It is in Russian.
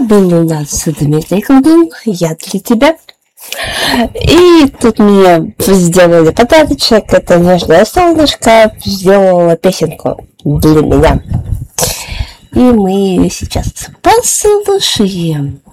был у нас Дмитрий Колдун, я для тебя. И тут мне сделали подарочек, это нежное солнышко сделало песенку для меня. И мы ее сейчас послушаем.